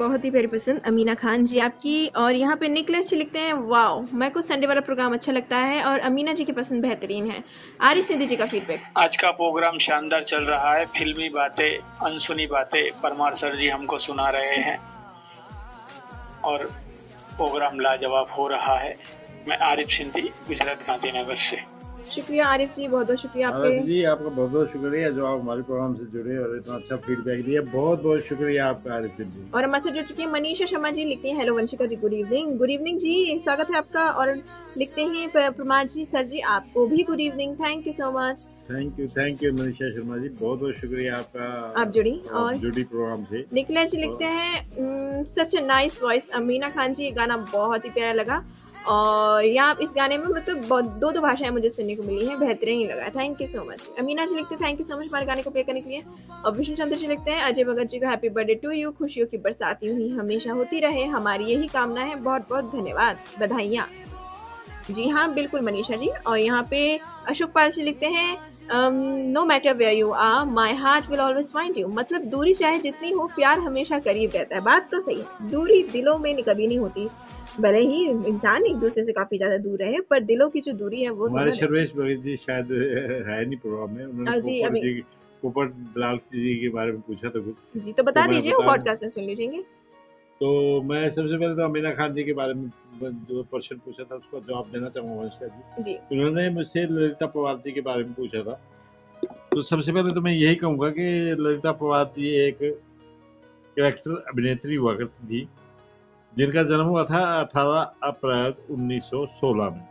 बहुत ही प्यारी पसंद अमीना खान जी आपकी। और यहाँ पे निकलेश जी लिखते हैं वाओ, मेरे को संडे वाला प्रोग्राम अच्छा लगता है और अमीना जी की पसंद बेहतरीन है। आरिफ सिंधी जी का फीडबैक। आज का प्रोग्राम शानदार चल रहा है, फिल्मी बातें, अनसुनी बातें परमार सर जी हमको सुना रहे हैं और प्रोग्राम लाजवाब हो रहा है। मैं आरिफ सिंधी गुजरात गांधीनगर से। शुक्रिया आरिफ जी, बहुत बहुत शुक्रिया आरिफ आपके। जी आपका बहुत बहुत शुक्रिया जो आप हमारे प्रोग्राम से जुड़े और इतना अच्छा फीडबैक दिया, बहुत बहुत शुक्रिया आपका आरिफ जी। और हमारे साथ जुड़ चुकी है मनीषा शर्मा जी, लिखती हैं हेलो वंशिका जी, गुड इवनिंग। गुड इवनिंग जी, स्वागत है आपका। और लिखते हैं प्रमार जी सर जी आपको भी good evening, thank you so much. Thank you Manisha Sharma ji, बहुत बहुत शुक्रिया आपका, आप जुड़ी। और जुड़ी प्रोग्राम से। निकलेश जी लिखते हैं सच a nice voice Amina Khan जी, गाना बहुत ही प्यारा लगा और यहाँ इस गाने में मतलब दो भाषाएं मुझे सुनने को मिली हैं, बेहतरीन लगा, thank you so much. Amina जी लिखते हैं थैंक यू सो मच हमारे गाने को प्ले करने के लिए। और विष्णु चंद्र जी लिखते हैं अजय भगत जी का हैप्पी बर्थडे टू यू, खुशियों की बरसात यूं ही हमेशा होती रहे, हमारी यही कामना है, बहुत बहुत धन्यवाद, बधाइयाँ। जी हाँ बिल्कुल मनीषा जी। और यहाँ पे अशोक पाल जी लिखते हैं no matter where you are my heart will always find you, मतलब दूरी चाहे जितनी हो प्यार हमेशा करीब रहता है। बात तो सही है, दूरी दिलों में कभी नहीं होती, भले ही इंसान एक दूसरे से काफी ज्यादा दूर रहे पर दिलों की जो दूरी है वो हमारे सर्वेश भगत जी शायद है नहीं प्रोग्राम में, उन्होंने पोपट लाल जी के बारे में पूछा था कुछ जी, तो बता दीजिए, वो पॉडकास्ट में सुन लीजिएंगे। तो मैं सबसे पहले तो अमीना खान जी के बारे में जो प्रश्न पूछा था उसका जवाब देना चाहूंगा वंशिका जी। उन्होंने मुझसे ललिता पवार जी के बारे में पूछा था, तो सबसे पहले तो मैं यही कहूंगा कि ललिता पवार जी एक कैरेक्टर अभिनेत्री हुआ करती थी जिनका जन्म हुआ था 18 अप्रैल 1916 में।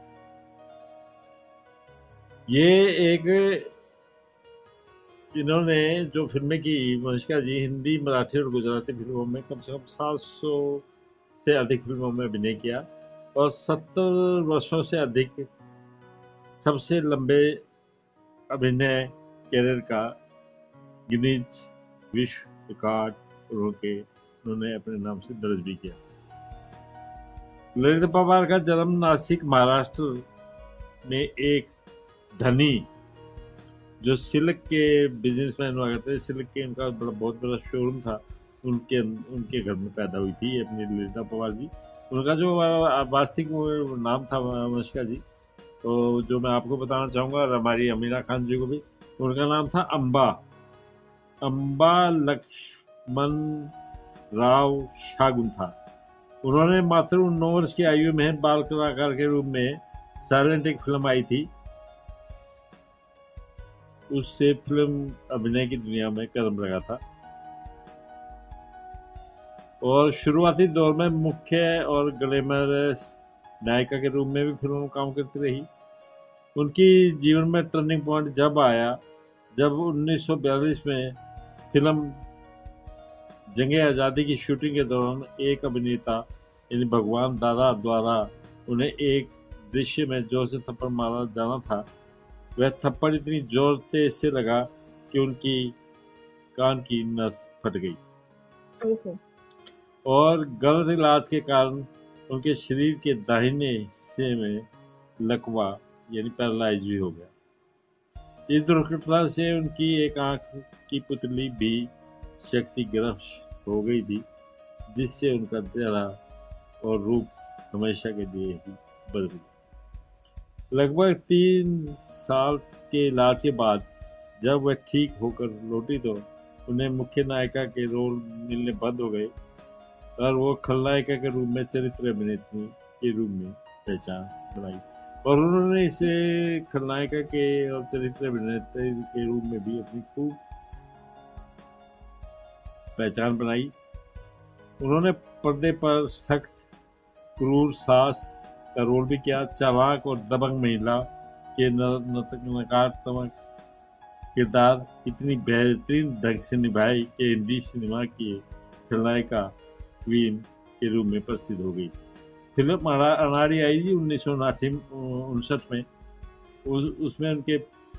ये एक इन्होंने जो फिल्में की वंशिका जी, हिंदी, मराठी और गुजराती फिल्मों में कम से कम 700 से अधिक फिल्मों में अभिनय किया और 70 वर्षों से अधिक सबसे लंबे अभिनय कैरियर का गिनीज विश्व रिकॉर्ड उन्होंने अपने नाम से दर्ज भी किया। ललिता पवार का जन्म नासिक महाराष्ट्र में एक धनी जो सिल्क के बिजनेसमैन हुआ करते थे, सिल्क के उनका बहुत बड़ा शोरूम था, उनके घर में पैदा हुई थी अपनी ललिता पवार जी। उनका जो वास्तविक नाम था वंशिका जी, तो जो मैं आपको बताना चाहूँगा और हमारी अमीना खान जी को भी, उनका नाम था अम्बा लक्ष्मण राव शागुन था। उन्होंने मात्र 9 वर्ष की आयु में बाल कलाकार के रूप में साइलेंट एक फिल्म आई थी, उससे फिल्म अभिनय की दुनिया में कदम लगा था और शुरुआती दौर में मुख्य और ग्लैमरस नायिका के रूप में भी फिल्मों में काम करती रही। उनकी जीवन में टर्निंग पॉइंट जब आया जब 1942 में फिल्म जंगे आज़ादी की शूटिंग के दौरान एक अभिनेता यानी भगवान दादा द्वारा उन्हें एक दृश्य में जोर से थप्पड़ मारा जाना था। वह थप्पड़ इतनी जोर तेज से लगा कि उनकी कान की नस फट गई और गलत इलाज के कारण उनके शरीर के दाहिने हिस्से में लकवा यानी पैरालाइज भी हो गया। इस दुर्घटना से उनकी एक आंख की पुतली भी क्षतिग्रस्त हो गई थी, जिससे उनका चेहरा और रूप हमेशा के लिए ही बदल गया। लगभग 3 साल के इलाज के बाद जब वह ठीक होकर लौटी तो उन्हें मुख्य नायिका के रोल मिलने बंद हो गए और वो खलनायिका के रूप में चरित्र अभिनेत्री के रूप में पहचान बनाई और उन्होंने इसे खलनायिका के और चरित्र अभिनेत्री के रूप में भी अपनी खूब पहचान बनाई। उन्होंने पर्दे पर सख्त क्रूर सास का रोल भी किया। चालाक और दबंग महिला के नकारात्मक किरदार इतनी बेहतरीन ढंग से निभाई कि हिंदी सिनेमा की खलनायिका क्वीन के रूप में प्रसिद्ध हो गई। फिल्म अनाड़ी आई थी 1959 में। उसमें उनके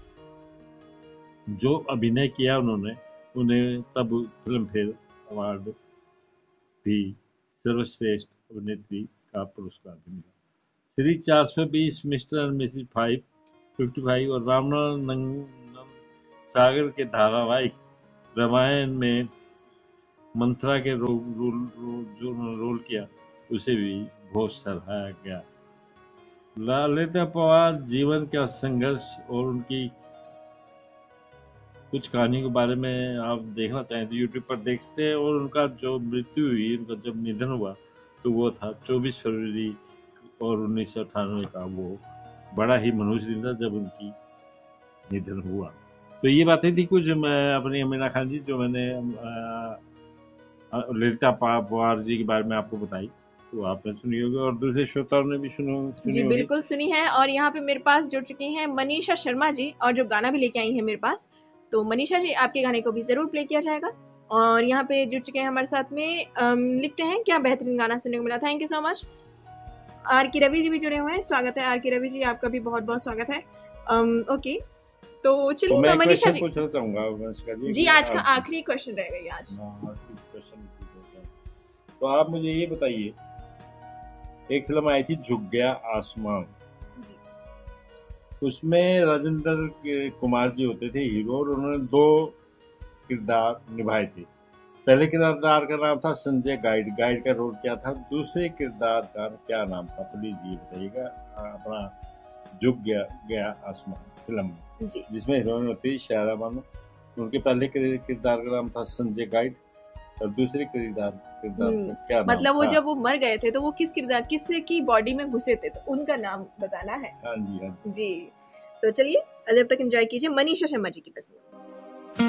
जो अभिनय किया उन्हें तब फिल्म फेयर अवार्ड भी सर्वश्रेष्ठ अभिनेत्री का पुरस्कार भी मिला। श्री 420, मिस्टर एंड मिसेज 55 और रामानंद सागर के धारावाहिक रामायण में मंत्रा के जो उन्होंने रोल किया उसे भी बहुत सराहा गया। ललिता पवार जीवन का संघर्ष और उनकी कुछ कहानियों के बारे में आप देखना चाहें तो यूट्यूब पर देख सकते हैं। और उनका जो मृत्यु हुई, उनका जब निधन हुआ तो वो था 24 फरवरी और 1998 का। वो बड़ा ही मनोज दिन था जब उनकी निधन हुआ। तो ये बातें थी कुछ मैं अपनी अमीना खान जी जो मैंने ललिता पवार जी के बारे में आपको बताई, तो आपने सुनी होगी और दूसरे श्रोताओं ने भी सुनी जी होगी। बिल्कुल सुनी है। और यहाँ पे मेरे पास जुड़ चुकी हैं मनीषा शर्मा जी, और जो गाना भी लेके आई हैं मेरे पास। तो मनीषा जी, आपके गाने को भी जरूर प्ले किया जाएगा। और यहाँ पे जुड़ चुके हैं हमारे साथ में, लिखते हैं क्या बेहतरीन गाना सुनने को मिला। Thank you so much. Are के रवि जी भी जुड़े हुए हैं, स्वागत है आर के रवि जी, आपका भी बहुत बहुत स्वागत है। ओके, तो चलिए मैं मनीषा जी पूछना चाहूंगा जी, आज का आखिरी क्वेश्चन रहेगा ये आज। तो आप मुझे ये बताइए, एक फिल्म आई थी झुक गया आसमान, उसमें राजेंद्र कुमार जी होते थे हीरो और उन्होंने 2 किरदार निभाए थे। पहले किरदार का नाम था संजय गाइड का रोल क्या था, दूसरे किरदार का क्या नाम था, प्लीज ये बताइएगा। अपना झुक गया आसमान फिल्म में जिसमें हीरोइन होती है शायरा बानो, उनके पहले किरदार का नाम था संजय गाइड और दूसरे किरदार का क्या नाम मतलब वो था? जब वो मर गए थे तो वो किस की बॉडी में घुसे थे, तो उनका नाम बताना है। हाँ जी जी, तो चलिए जब तक एंजॉय कीजिए मनीषा शर्मा जी की पसंद।